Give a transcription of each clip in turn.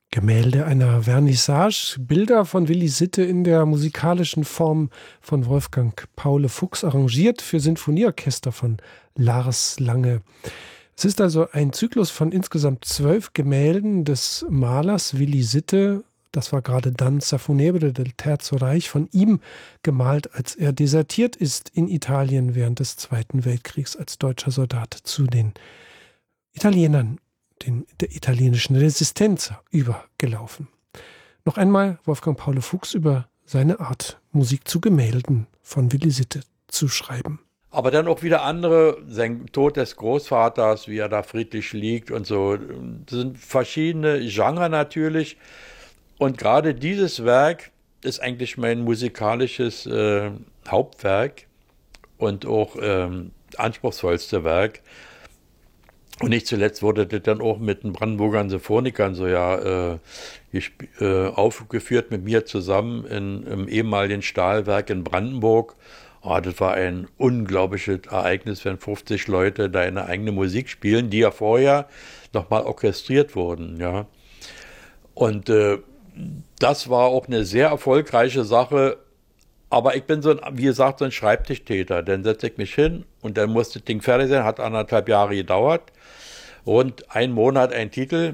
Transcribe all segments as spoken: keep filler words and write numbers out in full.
Gemälde einer Vernissage, Bilder von Willi Sitte in der musikalischen Form von Wolfgang Paule Fuchs, arrangiert für Sinfonieorchester von Lars Lange. Es ist also ein Zyklus von insgesamt zwölf Gemälden des Malers Willi Sitte. Das war gerade Danza Funebre del Terzo Reich, von ihm gemalt, als er desertiert ist in Italien während des Zweiten Weltkriegs als deutscher Soldat zu den Italienern, den, der italienischen Resistenza, übergelaufen. Noch einmal Wolfgang Paule Fuchs über seine Art, Musik zu Gemälden von Willi Sitte zu schreiben. Aber dann auch wieder andere, sein Tod des Großvaters, wie er da friedlich liegt und so. Das sind verschiedene Genre natürlich. Und gerade dieses Werk ist eigentlich mein musikalisches äh, Hauptwerk und auch ähm, anspruchsvollste Werk. Und nicht zuletzt wurde das dann auch mit den Brandenburger Symphonikern so ja äh, äh, aufgeführt mit mir zusammen in, im ehemaligen Stahlwerk in Brandenburg. Oh, das war ein unglaubliches Ereignis, wenn fünfzig Leute da eine eigene Musik spielen, die ja vorher nochmal orchestriert wurden. Ja. Und äh, das war auch eine sehr erfolgreiche Sache. Aber ich bin so ein, wie gesagt, so ein Schreibtischtäter. Dann setze ich mich hin und dann muss das Ding fertig sein. Hat anderthalb Jahre gedauert. Rund ein Monat ein Titel.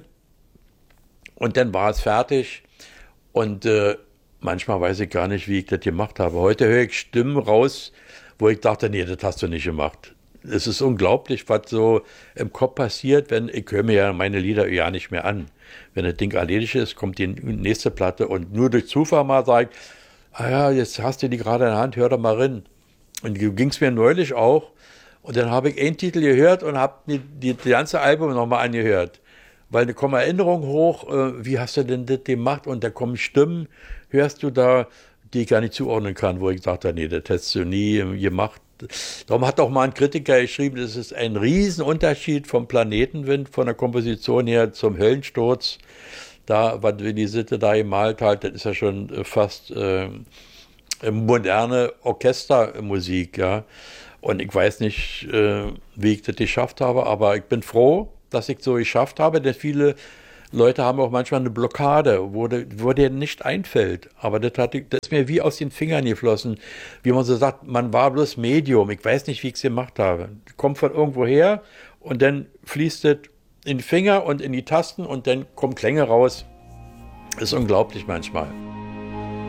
Und dann war es fertig. Und äh, manchmal weiß ich gar nicht, wie ich das gemacht habe. Heute höre ich Stimmen raus, wo ich dachte, nee, das hast du nicht gemacht. Es ist unglaublich, was so im Kopf passiert, wenn ich höre mir ja meine Lieder ja nicht mehr an. Wenn das Ding erledigt ist, kommt die nächste Platte und nur durch Zufall mal sagt, ah ja, jetzt hast du die gerade in der Hand, hör doch mal rein. Und so ging es mir neulich auch. Und dann habe ich einen Titel gehört und habe mir die, die ganze Album nochmal angehört. Weil da kommen Erinnerungen hoch, äh, wie hast du denn das gemacht? Und da kommen Stimmen, hörst du da, die ich gar nicht zuordnen kann, wo ich dachte, nee, das hättest du nie gemacht. Darum hat auch mal ein Kritiker geschrieben, das ist ein Riesenunterschied vom Planetenwind, von der Komposition her zum Höllensturz. Da, was Willi Sitte da gemalt hat, das ist ja schon fast äh, moderne Orchestermusik, ja. Und ich weiß nicht, äh, wie ich das geschafft habe, aber ich bin froh, dass ich so geschafft habe, denn viele Leute haben auch manchmal eine Blockade, wo, de, wo dir nicht einfällt. Aber das, hat, das ist mir wie aus den Fingern geflossen. Wie man so sagt, man war bloß Medium. Ich weiß nicht, wie ich es gemacht habe. Kommt von irgendwo her und dann fließt es in die Finger und in die Tasten und dann kommen Klänge raus. Ist unglaublich manchmal.